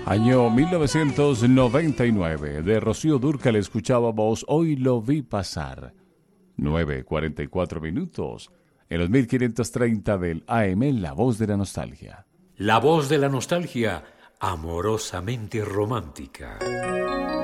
Año 1999. De Rocío Dúrcal escuchábamos Hoy lo vi pasar. 9:44 minutos. En los 1530 del AM, La Voz de la Nostalgia. La Voz de la Nostalgia, amorosamente romántica.